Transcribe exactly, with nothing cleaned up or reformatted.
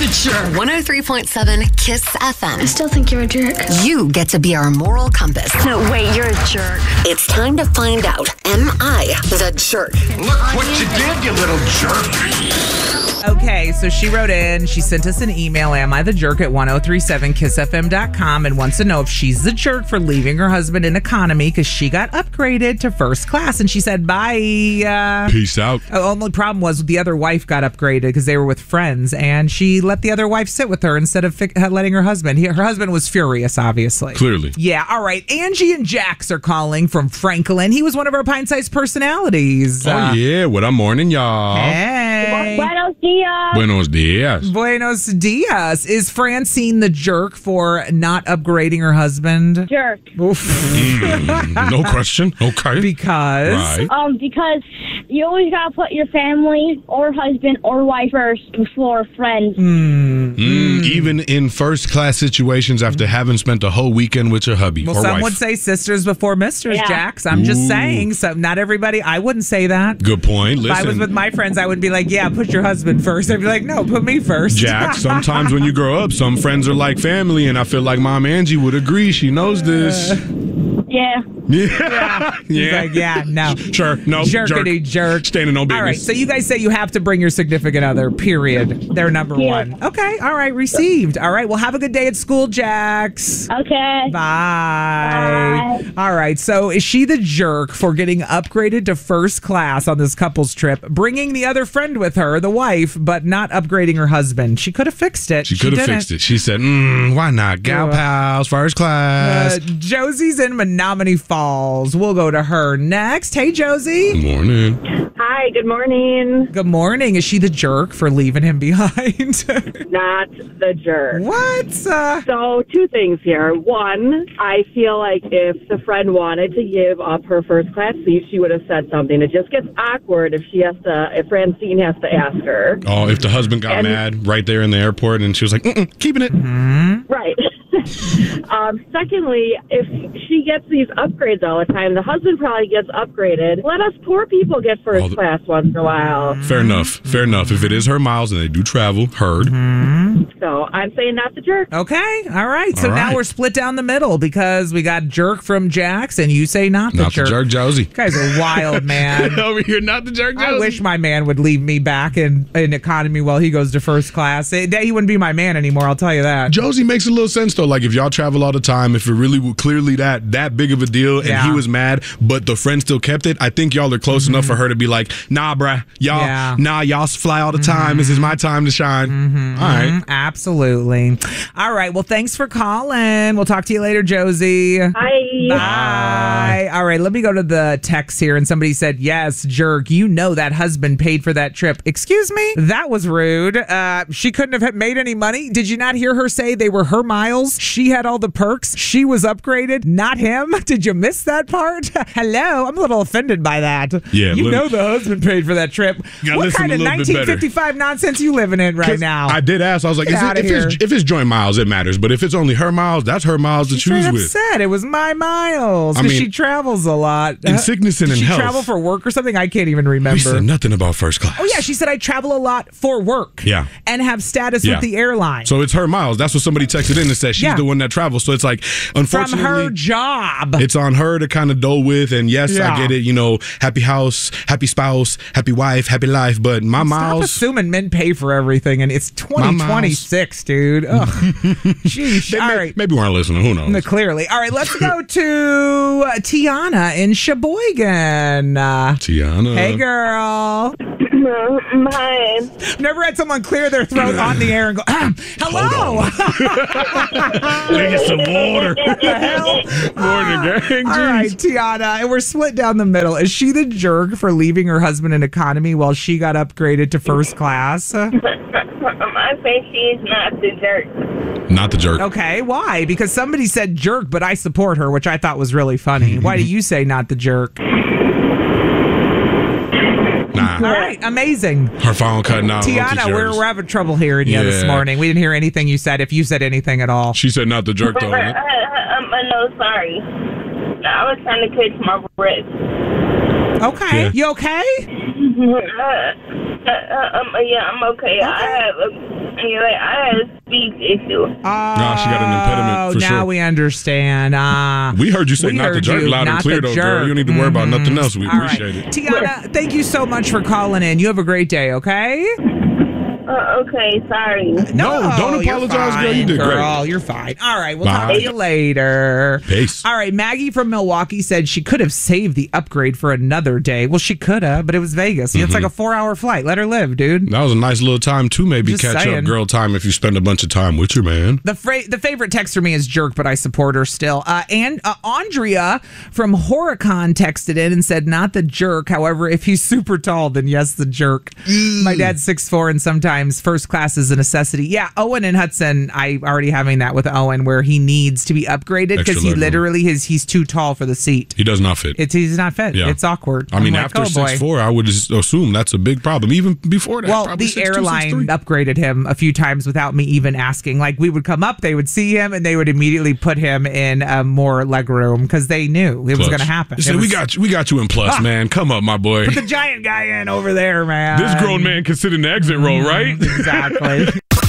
the jerk. one oh three point seven KISS F M. I still think you're a jerk. You get to be our moral compass. No, wait, you're a jerk. It's time to find out, am I the jerk? Look what you did, you little jerk. Okay, so she wrote in, she sent us an email, am I the jerk at ten thirty-seven kiss f m dot com, and wants to know if she's the jerk for leaving her husband in economy because she got upgraded to first class. And she said, bye. Uh, Peace out. The only problem was the other wife got upgraded because they were with friends, and she let the other wife sit with her instead of fi- letting her husband. He, her husband was furious, obviously. Clearly. Yeah, all right. Angie and Jax are calling from Franklin. He was one of our pint-sized personalities. Oh, Uh, yeah. What up, morning, y'all? Hey. Buenos dias. Buenos dias. Buenos dias. Is Francine the jerk for not upgrading her husband? Jerk. Oof. Mm, no question. Okay. Because? Right. Um, because you always gotta put your family or husband or wife first before friends. Mm. Mm, even in first class situations after having spent a whole weekend with your hubby Well, or some wife. would say sisters before misters, Yeah. Jax. I'm just Ooh. saying. So not everybody. I wouldn't say that. Good point. If Listen, I was with my friends, I would be like, yeah, put your husband first. I'd be like, no, put me first. Jack, sometimes when you grow up, some friends are like family, and I feel like Mom Angie would agree. She knows this. Yeah. Yeah. He's like, yeah, no. Sure. No. Jerkity jerk. Standing on business. All right, so you guys say you have to bring your significant other, period. They're number Yeah. one. Okay, all right, received. All right, well, have a good day at school, Jax. Okay. Bye. Bye. All right, so is she the jerk for getting upgraded to first class on this couple's trip, bringing the other friend with her, the wife, but not upgrading her husband? She could have fixed it. She could have didn't. fixed it. She said, mm, why not? Gal Uh, pals, first class. Uh, Josie's in Menominee Falls. We'll go to her next. Hey, Josie. Good morning. Hi, good morning. Good morning. Is she the jerk for leaving him behind? Not the jerk. What? Uh, So, two things here. One, I feel like if the friend wanted to give up her first class seat, she would have said something. It just gets awkward if she has to, if Francine has to ask her. Oh, if the husband got And- mad right there in the airport and she was like, Mm-mm, keeping it. Right. um, secondly, if she gets these upgrades all the time, the husband probably gets upgraded. Let us poor people get first All the- class once in a while. Fair enough. Fair enough. If it is her miles and they do travel, heard. So, I'm saying not the jerk. okay. All right. So All now right. we're split down the middle because we got jerk from Jax and you say not the Not jerk. the jerk, Josie. You guys are wild, man. Over here, not the jerk, Josie. I wish my man would leave me back in, in economy while he goes to first class. It- he wouldn't be my man anymore, I'll tell you that. Josie makes a little sense though. Like if y'all travel all the time, if it really were clearly that that big of a deal, and Yeah. he was mad, but the friend still kept it, I think y'all are close enough for her to be like, nah, bruh, y'all, Yeah. nah, y'all fly all the time. This is my time to shine. All right. Mm, absolutely. All right. Well, thanks for calling. We'll talk to you later, Josie. Bye. Bye. All right, let me go to the text here. And somebody said, yes, jerk, you know that husband paid for that trip. Excuse me? That was rude. Uh, she couldn't have made any money. Did you not hear her say they were her miles? She had all the perks. She was upgraded, not him. Did you miss that part? Hello? I'm a little offended by that. Yeah, You look- know the husband paid for that trip. Gotta What listen kind a of little bit better. nineteen fifty-five nonsense you living in right 'Cause now? I did ask. I was like, Get is it, outta if, here. it's, if it's joint miles, it matters. But if it's only her miles, that's her miles to choose Straight up with. said it was my miles I because mean, she travels a lot. in Uh, sickness and did in she health. travel for work or something? I can't even We remember. said nothing about first class. Oh yeah, she said I travel a lot for work. Yeah. and have status Yeah. with the airline. So it's her miles. That's what somebody texted in and said she's Yeah. the one that travels. So it's like, from unfortunately, her job. it's on her to kind of dole with. And yes, Yeah. I get it. You know, happy house, happy spouse, happy wife, happy life. But my Stop miles. assuming men pay for everything, and it's twenty twenty-six, dude. Ugh. Sheesh. They All may, right. maybe weren't listening. Who knows? No, clearly. All right, let's go to uh, Tiana in Sheboygan. Uh, Tiana. hey, girl. Hi. Never had someone clear their throat on the air and go, ah, hello. Let me get some water. Morning, gang. All right, Tiana, and we're split down the middle. Is she the jerk for leaving her husband in economy while she got upgraded to first class? I think she's not the jerk. Not the jerk. Okay, why? Because somebody said jerk, but I support her, which I thought was really funny. Why do you say not the jerk? Nah. All right, amazing. Her phone cutting out. Tiana, Uncle we're, Jerry's. we're having trouble hearing you this Yeah. morning. We didn't hear anything you said, if you said anything at all. She said not the jerk, though. I'm no sorry. I was trying to catch my breath. Okay, Yeah. you okay? Uh, uh, um, yeah, I'm okay. I have a, Anyway, I had a speech issue. Oh, No, she got an impediment for now sure. we understand. Uh, We heard you say we not the heard jerk you, loud and not clear, the though, jerk. girl. You don't need to worry about nothing else. We All right. appreciate it. Tiana, thank you so much for calling in. You have a great day, okay? Uh, okay, sorry. No, don't you're apologize, fine, girl. You did great. girl. You're fine. All right, we'll Bye. talk to you later. Peace. All right, Maggie from Milwaukee said she could have saved the upgrade for another day. Well, she could have, but it was Vegas. Mm-hmm. It's like a four-hour flight. Let her live, dude. That was a nice little time, too. Maybe Just catch saying. up girl time if you spend a bunch of time with your man. The fra- the favorite text for me is jerk, but I support her still. Uh, and uh, Andrea from Horicon texted in and said, not the jerk. However, if he's super tall, then yes, the jerk. My dad's six foot four, and sometimes first class is a necessity. Yeah, Owen and Hudson, I already having that with Owen where he needs to be upgraded Extra because he legroom. literally is he's too tall for the seat. He does not fit. It's he's not fit. Yeah. It's awkward. I mean, I'm like, after oh, boy. six foot four, I would just assume that's a big problem. Even before that, Well, probably the six two, airline six three. upgraded him a few times without me even asking. Like, we would come up, they would see him, and they would immediately put him in a more leg room because they knew it was going to happen. They It said, was- we got you. We got you in plus, Ah. man. Come up, my boy. Put the giant guy in over there, man. This grown man can sit in the exit row, right? Exactly.